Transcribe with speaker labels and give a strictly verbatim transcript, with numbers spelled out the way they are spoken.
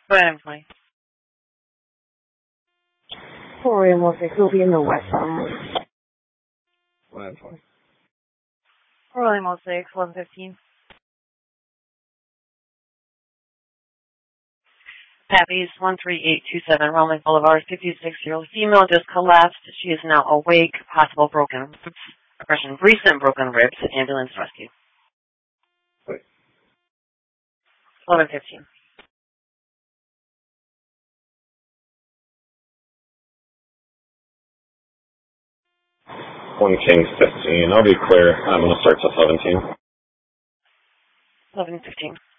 Speaker 1: Go ahead, employee.
Speaker 2: four one six will be in the west side.
Speaker 3: Go ahead, employee.
Speaker 1: four one six, one fifteen. Pappy's one three eight two seven, Rolling Boulevard, fifty-six-year-old female just collapsed. She is now awake. Possible broken ribs. Person, recent broken ribs. Ambulance rescue.
Speaker 3: Wait.
Speaker 1: eleven fifteen.
Speaker 3: One King fifteen. I'll be clear. I'm going to start to seventeen.
Speaker 1: eleven fifteen.